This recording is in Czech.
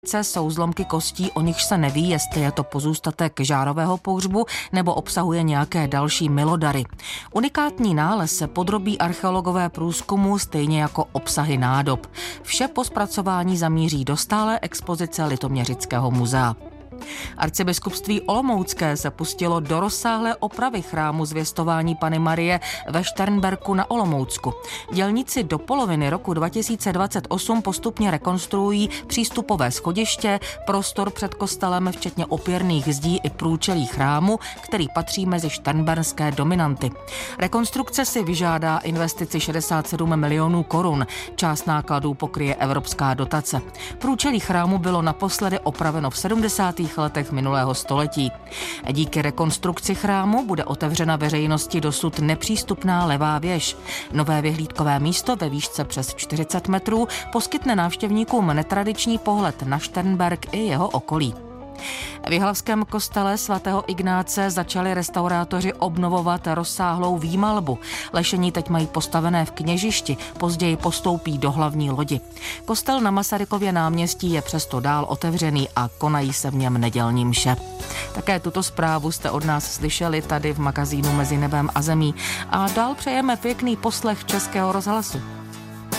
Jsou zlomky kostí, o nichž se neví, jestli je to pozůstatek žárového pohřbu nebo obsahuje nějaké další milodary. Unikátní nález se podrobí archeologové průzkumu, stejně jako obsahy nádob. Vše po zpracování zamíří do stálé expozice Litoměřického muzea. Arcibiskupství olomoucké se pustilo do rozsáhlé opravy chrámu Zvěstování Panny Marie ve Šternberku na Olomoucku. Dělníci do poloviny roku 2028 postupně rekonstruují přístupové schodiště, prostor před kostelem, včetně opěrných zdí i průčelí chrámu, který patří mezi šternberské dominanty. Rekonstrukce si vyžádá investici 67 milionů korun. Část nákladů pokryje evropská dotace. Průčelí chrámu bylo naposledy opraveno v 70. letech minulého století. Díky rekonstrukci chrámu bude otevřena veřejnosti dosud nepřístupná levá věž. Nové vyhlídkové místo ve výšce přes 40 metrů poskytne návštěvníkům netradiční pohled na Šternberk i jeho okolí. V jihlavském kostele svatého Ignáce začali restaurátoři obnovovat rozsáhlou výmalbu. Lešení teď mají postavené v kněžišti, později postoupí do hlavní lodi. Kostel na Masarykově náměstí je přesto dál otevřený a konají se v něm nedělní mše. Také tuto zprávu jste od nás slyšeli tady v magazínu Mezi nebem a zemí a dál přejeme pěkný poslech Českého rozhlasu.